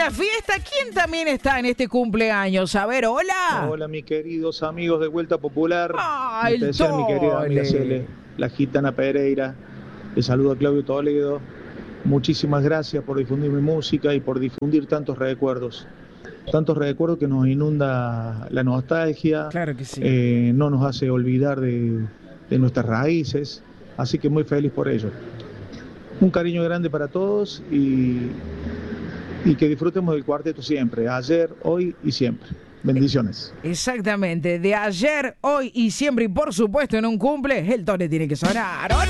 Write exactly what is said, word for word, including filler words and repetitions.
una fiesta. ¿Quién también está en este cumpleaños? A ver, hola. Hola, mis queridos amigos de Vuelta Popular. Ah, En el especial mi querida amiga Tole. Cele, la gitana Pereira. Le saludo a Claudio Toledo. Muchísimas gracias por difundir mi música y por difundir tantos recuerdos. Tantos recuerdos que nos inunda la nostalgia. Claro que sí. eh, no nos hace olvidar de, de nuestras raíces. Así que muy feliz por ello. Un cariño grande para todos y, y que disfrutemos del cuarteto siempre, ayer, hoy y siempre. Bendiciones. Exactamente, de ayer, hoy y siempre, y por supuesto en un cumple, el Tole tiene que sonar.